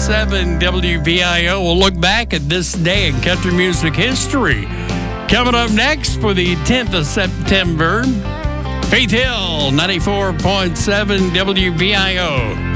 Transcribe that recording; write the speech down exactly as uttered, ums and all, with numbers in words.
seven W V I O. We'll look back at this day in country music history. Coming up next for the tenth of September, Faith Hill, ninety-four point seven W V I O.